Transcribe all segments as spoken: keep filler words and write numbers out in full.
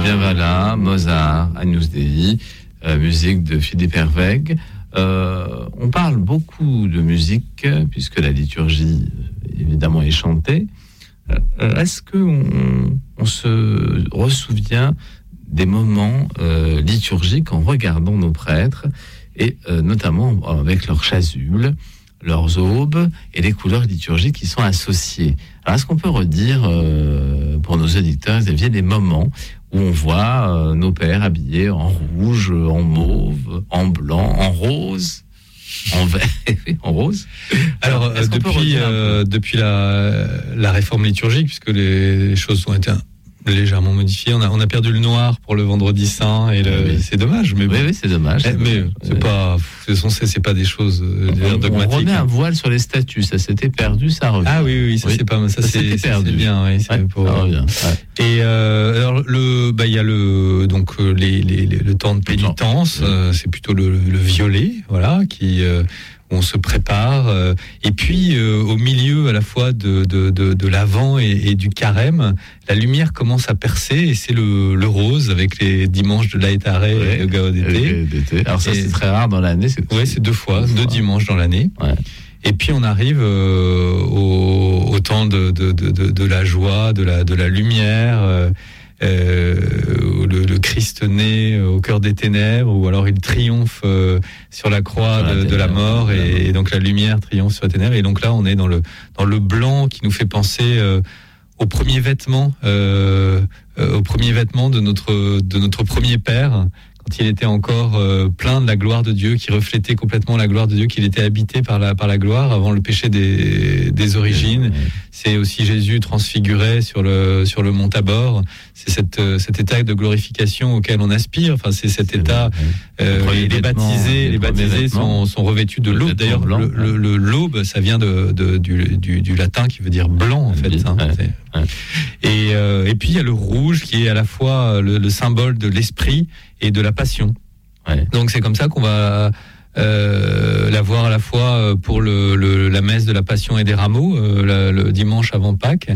bien voilà, Mozart, Agnus Dei, euh, musique de Philippe Herwegh. Euh, on parle beaucoup de musique, puisque la liturgie, évidemment, est chantée. Euh, est-ce qu'on on se ressouvient des moments euh, liturgiques en regardant nos prêtres, et euh, notamment avec leurs chasubles, leurs aubes et les couleurs liturgiques qui sont associées? Alors, est-ce qu'on peut redire euh, pour nos auditeurs, Xavier, des moments où on voit euh, nos pères habillés en rouge, en mauve, en blanc, en rose, en vert, en rose? Alors, euh, depuis, euh, depuis la, la réforme liturgique, puisque les choses ont été légèrement modifiées, on a, on a perdu le noir pour le vendredi saint, et le, oui. c'est dommage. Mais bon. Oui, oui, c'est dommage. Mais, mais c'est oui. pas, c'est, c'est pas des choses on, dogmatiques. On remet un voile sur les statues, ça s'était perdu, ça revient. Ah oui, oui, ça oui. c'est pas, ça, ça c'est, perdu. C'est bien, oui, c'est ouais, pour, ça revient. Ouais. Et euh, alors le, bah il y a le donc les, les, les le temps de pénitence, oui. euh, c'est plutôt le, le violet, voilà, qui euh, on se prépare, euh, et puis euh, au milieu à la fois de de de, de l'Avent et, et du Carême, la lumière commence à percer, et c'est le, le rose avec les dimanches de l'Aetare ouais, et le Gaudete. Alors ça, et, c'est très rare dans l'année. C'est ouais, c'est deux fois, deux, deux fois. dimanches dans l'année. Ouais. Et puis on arrive euh, au, au temps de, de, de, de, de la joie, de la, de la lumière. Euh, Euh, le, le Christ né au cœur des ténèbres, ou alors il triomphe euh, sur la croix de, de la mort, et, et donc la lumière triomphe sur les ténèbres. Et donc là, on est dans le dans le blanc qui nous fait penser euh, au premier vêtement, euh, euh, au premier vêtement de notre de notre premier père, quand il était encore euh, plein de la gloire de Dieu, qui reflétait complètement la gloire de Dieu, qu'il était habité par la par la gloire avant le péché des des origines. C'est aussi Jésus transfiguré sur le sur le mont Tabor. C'est cette cet état de glorification auquel on aspire. Enfin, c'est cet c'est état. Euh, les, les baptisés, les, les baptisés sont sont revêtus de l'aube. D'ailleurs, blanc, le, le, le l'aube, ça vient de, de du, du du latin qui veut dire blanc en fait. Hein, ouais, ouais. Et euh, et puis il y a le rouge qui est à la fois le, le symbole de l'esprit et de la passion. Ouais. Donc c'est comme ça qu'on va euh, la voir à la fois pour le, le, la messe de la Passion et des Rameaux, euh, la, le dimanche avant Pâques,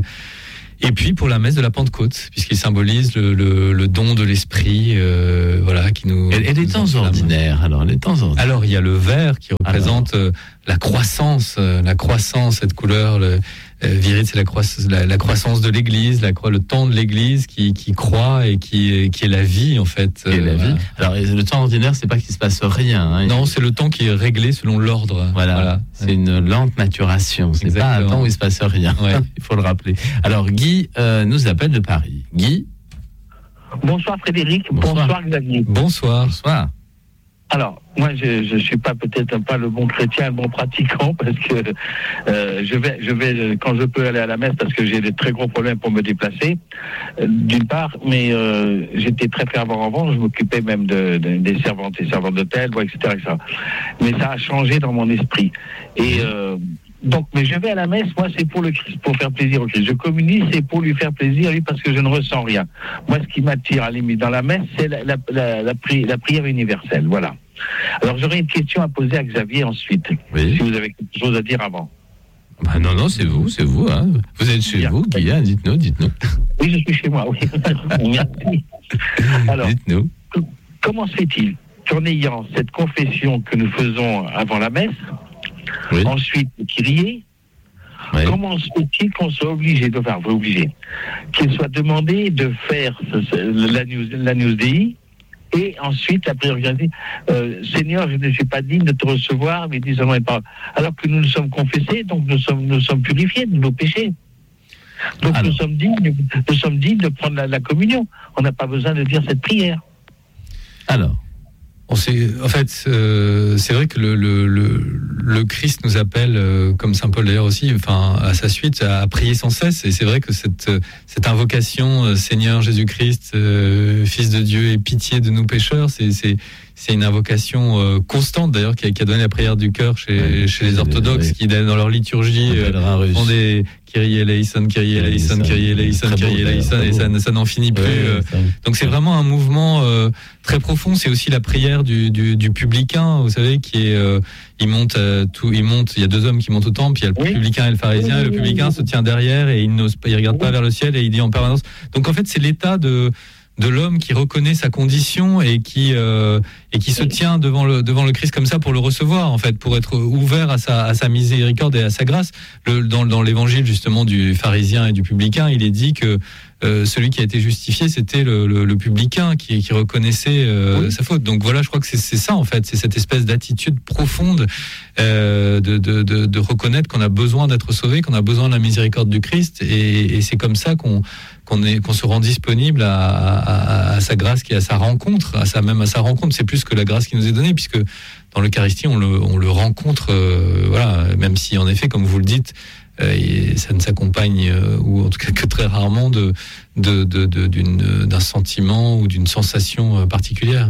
et puis pour la messe de la Pentecôte, puisqu'il symbolise le, le, le don de l'esprit, euh, voilà, qui nous. Et, et les temps ordinaires, alors les temps ordinaires. Alors il y a le vert qui représente alors. la croissance, la croissance, cette couleur. Le, Euh, Viril, c'est la, croissance, la, la croissance de l'Église, la, le temps de l'Église qui, qui croît et qui, qui est la vie en fait. Euh, la vie. Alors le temps ordinaire, c'est pas qu'il se passe rien. Hein, non, c'est le temps qui est réglé selon l'ordre. Voilà, voilà. C'est ouais. une lente maturation. C'est Exactement. Pas un temps où il se passe rien. Ouais. Il faut le rappeler. Alors Guy euh, nous appelle de Paris. Guy. Bonsoir Frédéric. Bonsoir, Bonsoir Xavier. Bonsoir. Bonsoir. Alors, moi, je je suis pas peut-être pas le bon chrétien, le bon pratiquant, parce que euh, je vais je vais quand je peux aller à la messe, parce que j'ai des très gros problèmes pour me déplacer, euh, d'une part, mais euh, j'étais très fervent avant, je m'occupais même de, de des servantes et servantes d'hôtel, et cetera, et cetera. Mais ça a changé dans mon esprit. Et euh, donc, mais je vais à la messe, moi, c'est pour le Christ, pour faire plaisir au Christ. Je communie, c'est pour lui faire plaisir, lui, parce que je ne ressens rien. Moi, ce qui m'attire, à la limite, dans la messe, c'est la, la, la, la, pri- la prière universelle, voilà. Alors, j'aurais une question à poser à Xavier ensuite, oui. Si vous avez quelque chose à dire avant. Bah non, non, c'est vous, c'est vous, hein. Vous êtes chez Bien. Vous, Guy, hein, dites-nous, dites-nous. Oui, je suis chez moi, oui. Merci. Alors, dites-nous. C- comment se fait-il qu'en ayant cette confession que nous faisons avant la messe, oui. Ensuite, Kyrie, oui. Comment se fait-il qu'on soit obligé de faire, obligé, qu'il soit demandé de faire l'Agnus, l'Agnus Dei, et ensuite, après, regardez, euh, Seigneur, je ne suis pas digne de te recevoir, mais dis seulement une parole. Alors que nous nous sommes confessés, donc nous sommes, nous sommes purifiés de nos péchés. Donc Alors. nous sommes dignes, nous sommes dignes de prendre la, la communion. On n'a pas besoin de dire cette prière. Alors. On sait, en fait, euh, c'est vrai que le, le, le, le Christ nous appelle, euh, comme saint Paul d'ailleurs aussi, enfin à sa suite, à prier sans cesse. Et c'est vrai que cette cette invocation, euh, Seigneur Jésus-Christ, euh, Fils de Dieu, aie pitié de nous pécheurs, c'est c'est c'est une invocation euh, constante d'ailleurs qui a, qui a donné la prière du cœur chez ouais, chez les orthodoxes, oui. Qui dans leur liturgie euh, font des Kyrie eleison, Kyrie eleison, Kyrie eleison, Kyrie eleison, et ça, ça n'en finit plus. Ouais, euh. Donc c'est vraiment un mouvement euh, très profond. C'est aussi la prière du, du, du publicain, vous savez, qui est, euh, il monte euh, tout, il monte. Il y a deux hommes qui montent au temple. Il y a le oui. publicain et le pharisien. Oui, et le publicain oui, oui. se tient derrière et il n'ose pas, il regarde oui. pas vers le ciel et il dit en permanence. Donc en fait, c'est l'état de de l'homme qui reconnaît sa condition et qui euh, et qui se tient devant le devant le Christ comme ça pour le recevoir, en fait, pour être ouvert à sa à sa miséricorde et à sa grâce. Le, dans dans l'évangile justement du pharisien et du publicain, il est dit que Euh, celui qui a été justifié, c'était le, le, le publicain qui, qui reconnaissait euh, oui. sa faute. Donc voilà, je crois que c'est, c'est ça en fait, c'est cette espèce d'attitude profonde euh, de, de, de, de reconnaître qu'on a besoin d'être sauvé, qu'on a besoin de la miséricorde du Christ, et, et c'est comme ça qu'on qu'on, est, qu'on se rend disponible à, à, à sa grâce, qui est à sa rencontre, à sa même à sa rencontre. C'est plus que la grâce qui nous est donnée, puisque dans l'Eucharistie on le, on le rencontre, euh, voilà, même si en effet, comme vous le dites, et ça ne s'accompagne, euh, ou en tout cas que très rarement, de, de, de, de, d'une, d'un sentiment ou d'une sensation particulière.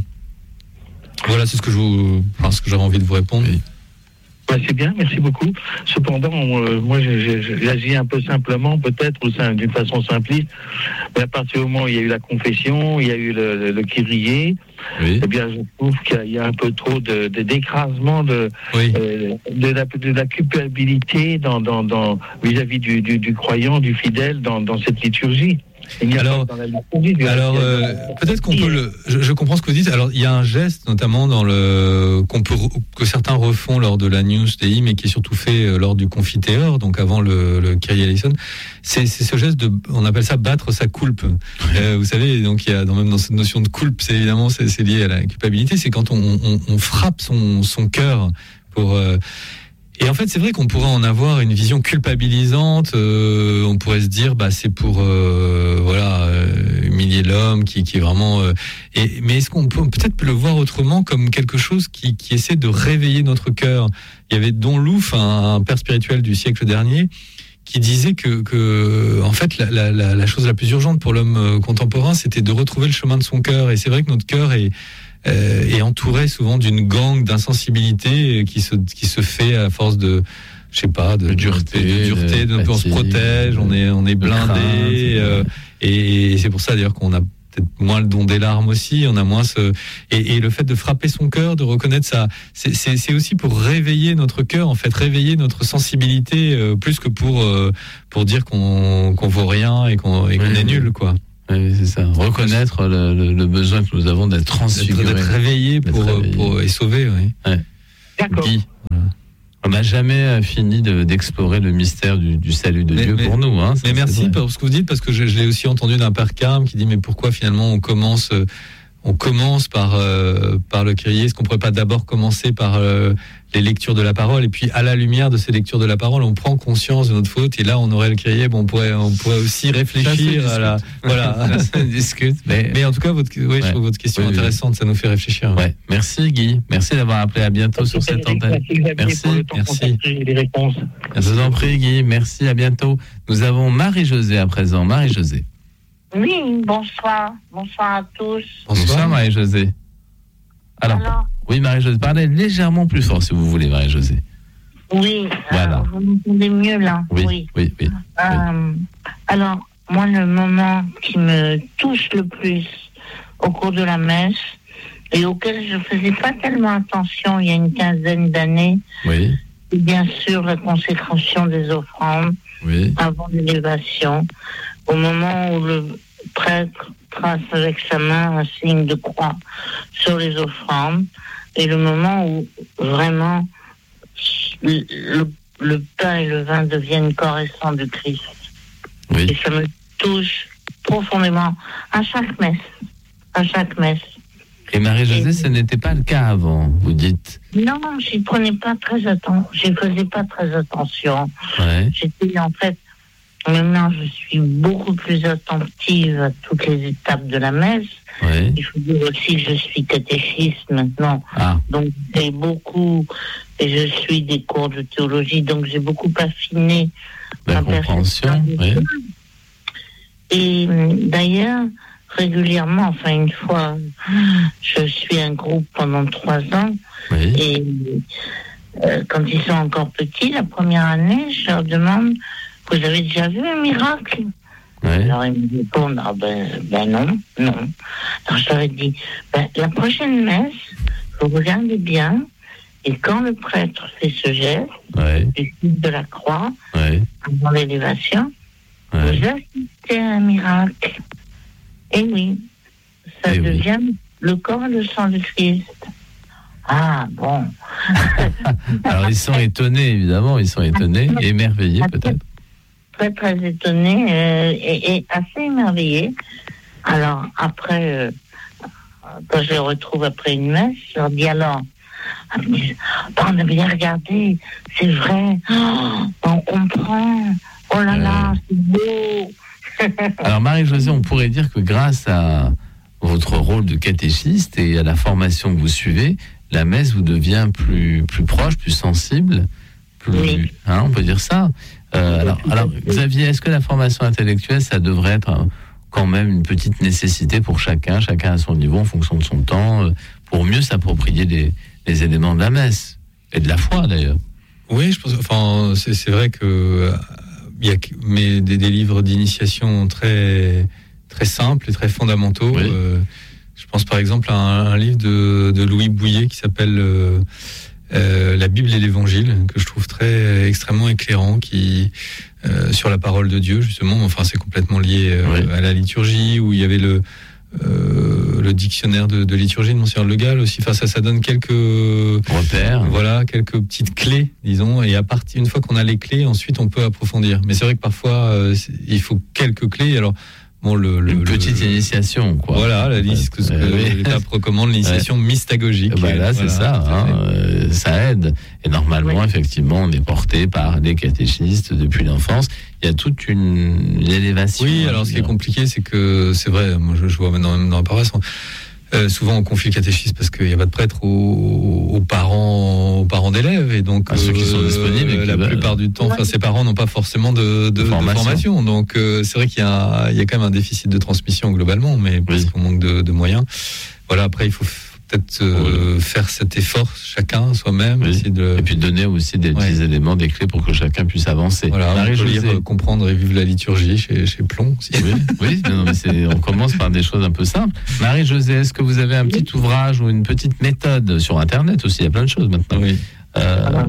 Voilà, c'est ce que, je vous, enfin, ce que j'avais envie de vous répondre. Oui. Ouais, c'est bien, merci beaucoup. Cependant, euh, moi, j'agis un peu simplement, peut-être, ou d'une façon simpliste. Mais à partir du moment où il y a eu la confession, il y a eu le, le, le kyrie, oui. Eh bien, je trouve qu'il y a un peu trop de, de d'écrasement de, oui. euh, de, la, de la culpabilité dans, dans, dans, vis-à-vis du, du, du croyant, du fidèle dans, dans cette liturgie. Alors, alors euh, peut-être qu'on peut le. Je, je comprends ce que vous dites. Alors, il y a un geste, notamment dans le qu'on peut que certains refont lors de la News Dei, mais qui est surtout fait lors du Confiteor, donc avant le, le Kyrie eleison. C'est, c'est ce geste de, on appelle ça battre sa culpe. Euh, vous savez, donc il y a dans, même dans cette notion de culpe, c'est évidemment c'est, c'est lié à la culpabilité. C'est quand on, on, on frappe son son cœur pour. Euh, Et en fait, c'est vrai qu'on pourrait en avoir une vision culpabilisante. Euh, on pourrait se dire, bah, c'est pour euh, voilà euh, humilier l'homme, qui, qui est vraiment. Euh, et, mais est-ce qu'on peut peut-être le voir autrement, comme quelque chose qui, qui essaie de réveiller notre cœur? Il y avait Don Louf, un, un père spirituel du siècle dernier, qui disait que, que en fait, la, la, la chose la plus urgente pour l'homme contemporain, c'était de retrouver le chemin de son cœur. Et c'est vrai que notre cœur est Euh, est entouré souvent d'une gangue d'insensibilité qui se qui se fait à force de, je sais pas, de, de dureté, de, de, dureté, de, de on se protège, on est on est blindé, euh, et c'est pour ça d'ailleurs qu'on a peut-être moins le don des larmes aussi, on a moins ce et, et le fait de frapper son cœur, de reconnaître ça, c'est c'est, c'est aussi pour réveiller notre cœur, en fait, réveiller notre sensibilité, euh, plus que pour euh, pour dire qu'on qu'on vaut rien et qu'on et qu'on est nul, quoi. Oui, c'est ça. Reconnaître le, le, le besoin que nous avons d'être transfigurés, d'être, d'être réveillés pour, d'être réveillés. pour et sauvés. Oui. Ouais. D'accord. Guy, voilà. On n'a jamais fini de, d'explorer le mystère du, du salut de mais, Dieu mais, pour nous. Hein, ça, mais merci vrai. pour ce que vous dites, parce que je, je l'ai aussi entendu d'un père Carme qui dit, mais pourquoi finalement on commence, on commence par euh, par le Kyrie? Est-ce qu'on pourrait pas d'abord commencer par euh, les lectures de la parole, et puis à la lumière de ces lectures de la parole, on prend conscience de notre faute, et là on aurait le Kyrie, bon, on pourrait on pourrait aussi réfléchir à la voilà. Ça discute. Mais, mais en tout cas, votre oui, ouais. je trouve votre question oui, intéressante, oui. ça nous fait réfléchir. Ouais. Merci Guy, merci d'avoir appelé. À bientôt sur cette antenne. Merci, merci. Les réponses. Je vous en prie Guy, merci, à bientôt. Nous avons Marie-Josée à présent. Marie-Josée. Oui, bonsoir, bonsoir à tous. Bonsoir, bonsoir Marie-Josée. Alors, Alors oui, Marie-Josée, parlez légèrement plus fort si vous voulez, Marie-Josée. Oui, voilà. Euh, vous m'entendez mieux là. Oui, oui, oui. oui, euh, oui. Alors, moi, le moment qui me touche le plus au cours de la messe, et auquel je ne faisais pas tellement attention il y a une quinzaine d'années, oui. c'est bien sûr la consécration des offrandes, oui. avant l'élévation, au moment où le prêtre trace avec sa main un signe de croix sur les offrandes, et le moment où vraiment le, le, le pain et le vin deviennent corps et sang du Christ. Oui. Et ça me touche profondément à chaque messe, à chaque messe. Et Marie-Josée, et ce n'était pas le cas avant, vous dites? Non, j'y prenais pas très attention, j'y faisais pas très attention. Ouais. J'étais en fait, maintenant je suis beaucoup plus attentive à toutes les étapes de la messe. Ouais. Il faut dire aussi que je suis catéchiste maintenant, ah. donc j'ai beaucoup, et je suis des cours de théologie, donc j'ai beaucoup affiné la compréhension. Oui. Et d'ailleurs, régulièrement, enfin une fois, je suis un groupe pendant trois ans, oui. et euh, quand ils sont encore petits, la première année, je leur demande, vous avez déjà vu un miracle? Oui. Alors ils me répondent, ah ben, ben non, non. Alors je leur ai dit, ben, la prochaine messe, vous regardez bien, et quand le prêtre fait ce geste, oui. du signe de la croix, oui. avant l'élévation, oui. vous assistez à un miracle. Et oui. ça Eh devient oui. le corps et le sang du Christ. Ah, bon. Alors, ils sont étonnés, évidemment, ils sont étonnés, émerveillés peut-être. Très, très étonné euh, et, et assez émerveillé. Alors, après, euh, quand je les retrouve après une messe, je leur dis alors, ah, mais, on a bien regardé, c'est vrai, oh, on comprend, oh là là, c'est beau. Alors, Marie-Josée, on pourrait dire que grâce à votre rôle de catéchiste et à la formation que vous suivez, la messe vous devient plus, plus proche, plus sensible, plus, Oui. hein, on peut dire ça. Euh, alors, alors, Xavier, est-ce que la formation intellectuelle, ça devrait être euh, quand même une petite nécessité pour chacun, chacun à son niveau, en fonction de son temps, euh, pour mieux s'approprier les, les éléments de la messe, et de la foi d'ailleurs? Oui, je pense. Enfin, c'est, c'est vrai que il y a mais des, des livres d'initiation très très simples et très fondamentaux. Oui. Euh, je pense par exemple à un, un livre de, de Louis Bouillet qui s'appelle euh, euh, La Bible et l'Évangile, que je trouve très extrêmement éclairant, qui euh, sur la parole de Dieu justement. Enfin, c'est complètement lié euh, Oui. à la liturgie, où il y avait le Euh, le dictionnaire de, de liturgie de Monseigneur Le Gall aussi. Enfin, ça, ça donne quelques Repères. voilà, quelques petites clés, disons. Et à partir, une fois qu'on a les clés, ensuite on peut approfondir. Mais c'est vrai que parfois euh, il faut quelques clés. Alors bon, le, le Une petite le, initiation, quoi. Voilà, la liste que, ce que Euh, oui. le pape recommande, l'initiation ouais. mystagogique. Bah là, c'est voilà, ça, hein, euh, ça aide. Et normalement, Oui. effectivement, on est porté par des catéchistes depuis l'enfance. Il y a toute une, une élévation. Oui, alors ce qui est compliqué, c'est que c'est vrai, moi je, je vois maintenant même dans la paroisse, euh, souvent on confie le catéchisme parce qu'il n'y a pas de prêtre aux, aux parents, aux parents d'élèves, et donc à ceux qui sont disponibles, euh, la veulent. plupart du temps, enfin, ces parents n'ont pas forcément de, de, de, formation. de formation. Donc euh, c'est vrai qu'il y a, il y a quand même un déficit de transmission globalement, mais oui. parce qu'on manque de, de moyens. Voilà, après il faut peut-être euh, oui. faire cet effort chacun soi-même, oui. de... et puis donner aussi des petits ouais. éléments, des clés pour que chacun puisse avancer. Voilà, on peut lire, euh, comprendre et vivre la liturgie chez, chez Plomb aussi. Oui, oui non, mais c'est, on commence par des choses un peu simples. Marie-Josée, est-ce que vous avez un petit ouvrage ou une petite méthode sur Internet aussi? Il y a plein de choses maintenant. Oui. Euh...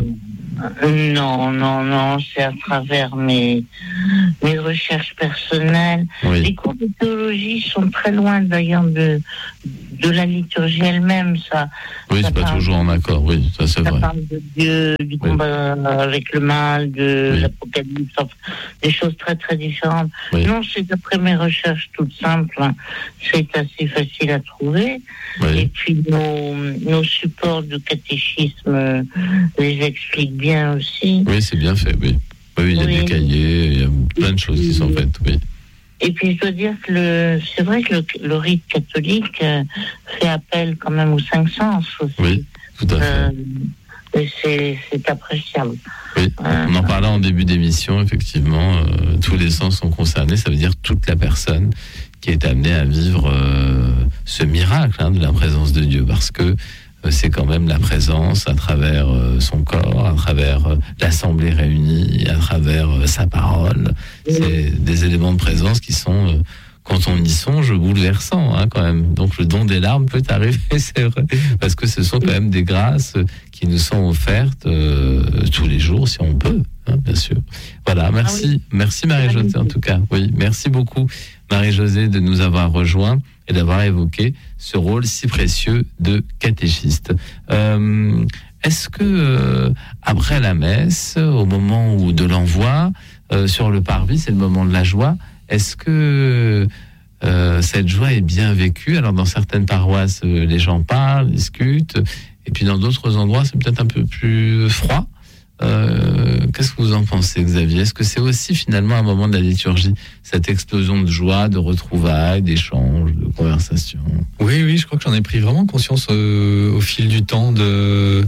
Non, non, non, c'est à travers mes, mes recherches personnelles. Oui. Les cours de théologie sont très loin d'ailleurs de, de la liturgie elle-même. Ça, oui, ça c'est pas parle, toujours en accord, oui, ça c'est ça vrai. Ça parle de Dieu, du oui. combat avec le mal, de oui. l'Apocalypse, des choses très très différentes. Oui. Non, c'est d'après mes recherches toutes simples, hein. C'est assez facile à trouver. Oui. Et puis nos, nos supports de catéchisme les expliquent bien aussi. Oui, c'est bien fait, oui. Oui, il y a oui. des cahiers, il y a plein de choses qui sont faites, oui. Et puis je dois dire que le, c'est vrai que le, le rite catholique euh, fait appel quand même aux cinq sens aussi. Oui, tout à fait. Euh, et c'est, c'est appréciable. Oui, euh, on en parlait en début d'émission, effectivement, euh, tous les sens sont concernés, ça veut dire toute la personne qui est amenée à vivre euh, ce miracle hein, de la présence de Dieu, parce que c'est quand même la présence à travers son corps, à travers l'assemblée réunie, à travers sa parole. C'est des éléments de présence qui sont, quand on y songe, bouleversants hein, quand même. Donc le don des larmes peut arriver, c'est vrai, parce que ce sont quand même des grâces qui nous sont offertes euh, tous les jours, si on peut, hein, bien sûr. Voilà, merci, ah oui. merci Marie-Josée en tout cas. Oui, merci beaucoup Marie-Josée de nous avoir rejoints et d'avoir évoqué ce rôle si précieux de catéchiste. Euh, est-ce que euh, après la messe, au moment où de l'envoi, euh, sur le parvis, c'est le moment de la joie, est-ce que euh, cette joie est bien vécue? Alors dans certaines paroisses, euh, les gens parlent, discutent, et puis dans d'autres endroits, c'est peut-être un peu plus froid. Euh, qu'est-ce que vous en pensez, Xavier? Est-ce que c'est aussi finalement un moment de la liturgie, cette explosion de joie, de retrouvailles, d'échanges, de conversations? Oui, oui, je crois que j'en ai pris vraiment conscience euh, au fil du temps de,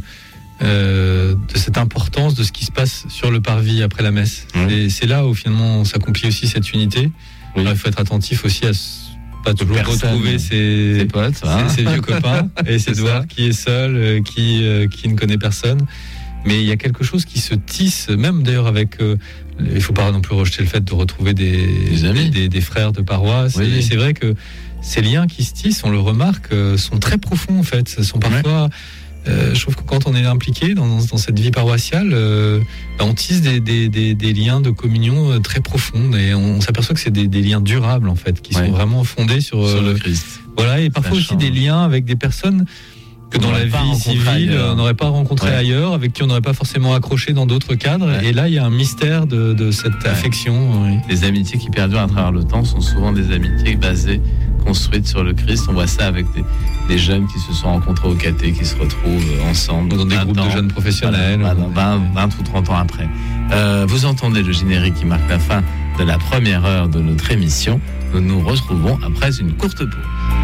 euh, de cette importance de ce qui se passe sur le parvis après la messe. Mmh. Et c'est là où finalement on s'accomplit aussi cette unité. Oui. Alors, il faut être attentif aussi à pas toujours Personne. retrouver ses, ses potes, hein. ses, ses vieux copains et essayer de voir qui est seul, euh, qui, euh, qui ne connaît personne. Mais il y a quelque chose qui se tisse, même d'ailleurs avec... Euh, il ne faut pas non plus rejeter le fait de retrouver des, des, amis. des, des frères de paroisse. Oui. Et c'est vrai que ces liens qui se tissent, on le remarque, euh, sont très profonds en fait. Ce sont parfois euh, je trouve que quand on est impliqué dans, dans cette vie paroissiale, euh, bah, on tisse des, des, des, des liens de communion très profonds et on, on s'aperçoit que c'est des, des liens durables en fait, qui ouais. sont vraiment fondés sur, sur euh, le Christ. Voilà, et parfois aussi des liens avec des personnes que dans la vie civile, on n'aurait pas rencontré ouais. ailleurs, avec qui on n'aurait pas forcément accroché dans d'autres cadres. Ouais. Et là, il y a un mystère de, de cette ouais. affection. Oui. Les amitiés qui perdurent à travers le temps sont souvent des amitiés basées, construites sur le Christ. On voit ça avec des, des jeunes qui se sont rencontrés au caté, qui se retrouvent ensemble. Dans des groupes ans, de jeunes professionnels. vingt, vingt, vingt ou trente ans après. Euh, vous entendez le générique qui marque la fin de la première heure de notre émission. Nous nous retrouvons après une courte pause.